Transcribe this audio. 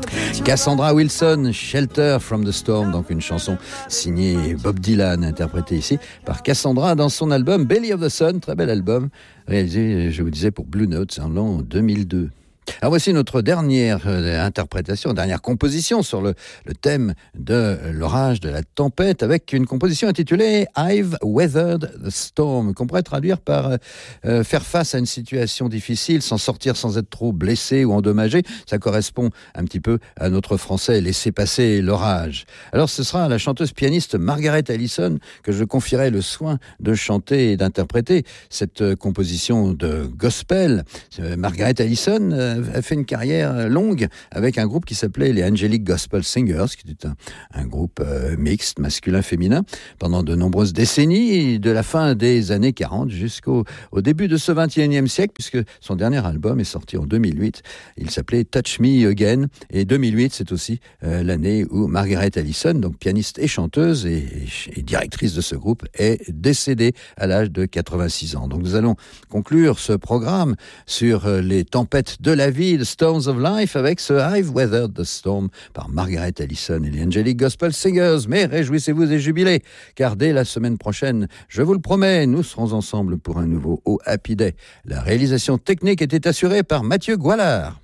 Cassandra Wilson, Shelter from the Storm, donc une chanson signée Bob Dylan, interprétée ici par Cassandra dans son album Belly of the Sun, très bel album, réalisé, je vous disais, pour Blue Note en l'an 2002. Alors voici notre dernière interprétation, dernière composition sur le thème de l'orage, de la tempête, avec une composition intitulée I've Weathered the Storm, qu'on pourrait traduire par faire face à une situation difficile, s'en sortir sans être trop blessé ou endommagé. Ça correspond un petit peu à notre français, laisser passer l'orage. Alors ce sera la chanteuse pianiste Margaret Allison que je confierai le soin de chanter et d'interpréter cette composition de gospel. Margaret Allison a fait une carrière longue avec un groupe qui s'appelait les Angelic Gospel Singers, qui était un groupe mixte, masculin-féminin, pendant de nombreuses décennies, de la fin des années 40 jusqu'au début de ce 21e siècle, puisque son dernier album est sorti en 2008. Il s'appelait Touch Me Again, et 2008, c'est aussi l'année où Margaret Allison, donc pianiste et chanteuse et directrice de ce groupe, est décédée à l'âge de 86 ans. Donc nous allons conclure ce programme sur les tempêtes de la vie, The Storms of Life, avec ce I've Weathered the Storm par Margaret Allison et les Angelic Gospel Singers. Mais réjouissez-vous et jubilez, car dès la semaine prochaine, je vous le promets, nous serons ensemble pour un nouveau Oh Happy Day. La réalisation technique était assurée par Mathieu Goualard.